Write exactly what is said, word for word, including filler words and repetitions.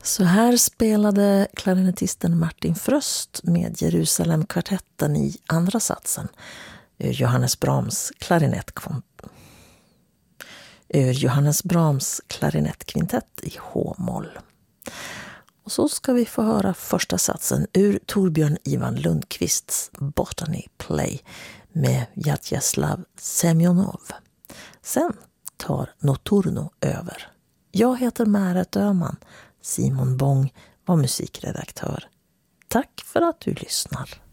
Så här spelade klarinettisten Martin Fröst med Jerusalemkvartetten i andra satsen ur Johannes Brahms klarinettkvint ur Johannes Brahms klarinettkvintett i H-moll. Och så ska vi få höra första satsen ur Torbjörn Ivan Lundqvists Botany Play med Vjatjeslav Semjonov. Sen tar Noturno över. Jag heter Märet Öhman. Simon Bång var musikredaktör. Tack för att du lyssnar.